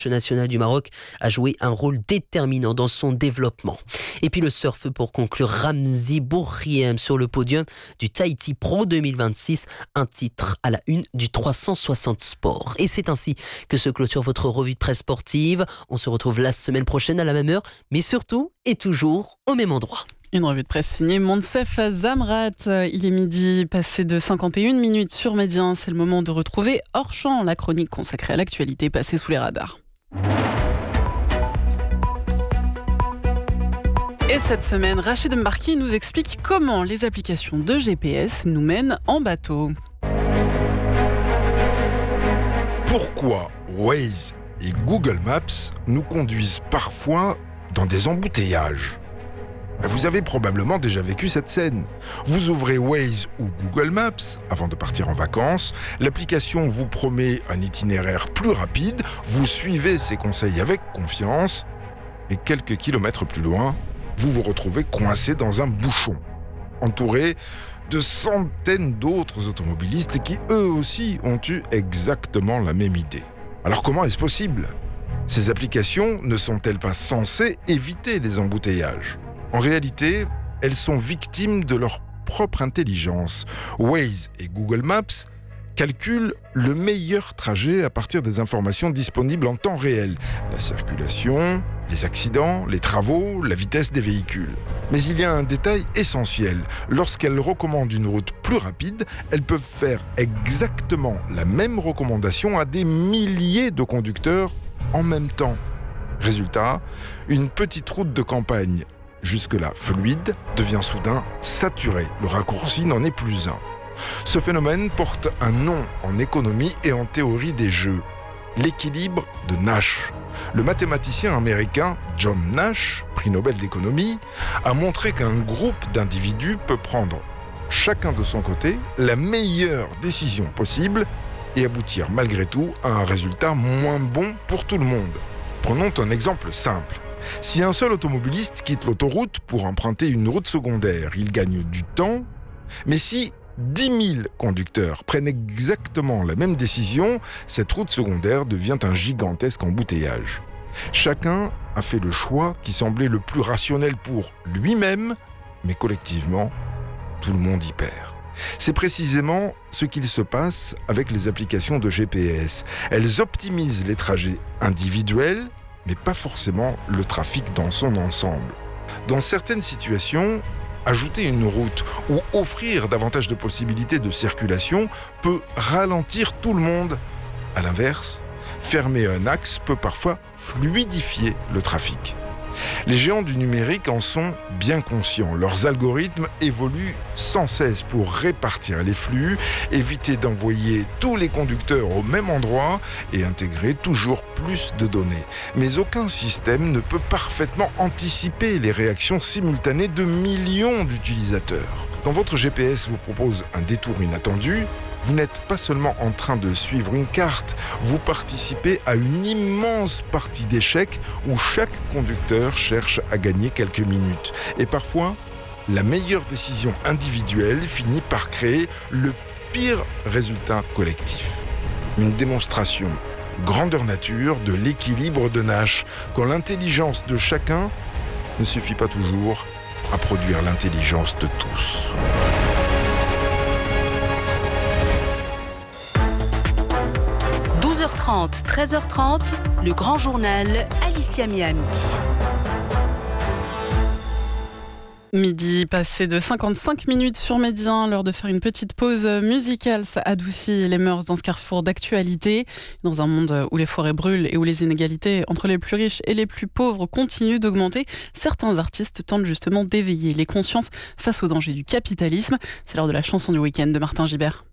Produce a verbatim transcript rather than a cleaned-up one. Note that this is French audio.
national du Maroc a joué un rôle déterminant dans son développement. Et puis le surf pour conclure, Ramzi Bourriem sur le podium du Tahiti Pro deux mille vingt-six, un titre à la une du trois cent soixante Sport. Et c'est ainsi que se clôture votre revue de presse sportive. On se retrouve la semaine prochaine à la même heure, mais surtout et toujours au même endroit. Une revue de presse signée Monsef Zamrat. Il est midi passé de cinquante et une minutes sur Médien. C'est le moment de retrouver Hors Champ, la chronique consacrée à l'actualité passée sous les radars. Et cette semaine, Rachid Mbarki nous explique comment les applications de G P S nous mènent en bateau. Pourquoi Waze et Google Maps nous conduisent parfois dans des embouteillages ? Vous avez probablement déjà vécu cette scène. Vous ouvrez Waze ou Google Maps avant de partir en vacances. L'application vous promet un itinéraire plus rapide. Vous suivez ses conseils avec confiance. Et quelques kilomètres plus loin, vous vous retrouvez coincé dans un bouchon, entouré de centaines d'autres automobilistes qui, eux aussi, ont eu exactement la même idée. Alors comment est-ce possible ? Ces applications ne sont-elles pas censées éviter les embouteillages ? En réalité, elles sont victimes de leur propre intelligence. Waze et Google Maps calculent le meilleur trajet à partir des informations disponibles en temps réel. La circulation, les accidents, les travaux, la vitesse des véhicules. Mais il y a un détail essentiel. Lorsqu'elles recommandent une route plus rapide, elles peuvent faire exactement la même recommandation à des milliers de conducteurs en même temps. Résultat, une petite route de campagne jusque-là fluide, devient soudain saturé. Le raccourci n'en est plus un. Ce phénomène porte un nom en économie et en théorie des jeux. L'équilibre de Nash. Le mathématicien américain John Nash, prix Nobel d'économie, a montré qu'un groupe d'individus peut prendre, chacun de son côté, la meilleure décision possible et aboutir malgré tout à un résultat moins bon pour tout le monde. Prenons un exemple simple. Si un seul automobiliste quitte l'autoroute pour emprunter une route secondaire, il gagne du temps. Mais si dix mille conducteurs prennent exactement la même décision, cette route secondaire devient un gigantesque embouteillage. Chacun a fait le choix qui semblait le plus rationnel pour lui-même, mais collectivement, tout le monde y perd. C'est précisément ce qu'il se passe avec les applications de G P S. Elles optimisent les trajets individuels, mais pas forcément le trafic dans son ensemble. Dans certaines situations, ajouter une route ou offrir davantage de possibilités de circulation peut ralentir tout le monde. À l'inverse, fermer un axe peut parfois fluidifier le trafic. Les géants du numérique en sont bien conscients. Leurs algorithmes évoluent sans cesse pour répartir les flux, éviter d'envoyer tous les conducteurs au même endroit et intégrer toujours plus de données. Mais aucun système ne peut parfaitement anticiper les réactions simultanées de millions d'utilisateurs. Quand votre G P S vous propose un détour inattendu, vous n'êtes pas seulement en train de suivre une carte, vous participez à une immense partie d'échecs où chaque conducteur cherche à gagner quelques minutes. Et parfois, la meilleure décision individuelle finit par créer le pire résultat collectif. Une démonstration grandeur nature de l'équilibre de Nash, quand l'intelligence de chacun ne suffit pas toujours à produire l'intelligence de tous. douze heures trente, treize heures trente, le grand journal Alicia Miami. Midi passé de cinquante-cinq minutes sur Médien, l'heure de faire une petite pause musicale. Ça adoucit les mœurs dans ce carrefour d'actualité. Dans un monde où les forêts brûlent et où les inégalités entre les plus riches et les plus pauvres continuent d'augmenter, certains artistes tentent justement d'éveiller les consciences face aux dangers du capitalisme. C'est l'heure de la chanson du week-end de Martin Gibert.